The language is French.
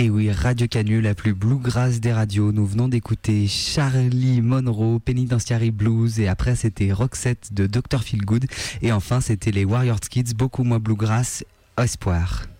Et oui, Radio Canu, la plus bluegrass des radios. Nous venons d'écouter Charlie Monroe, Penitentiary Blues, et après c'était Roxette de Dr. Feelgood, et enfin c'était les Warriors Kids, beaucoup moins bluegrass, Espoir.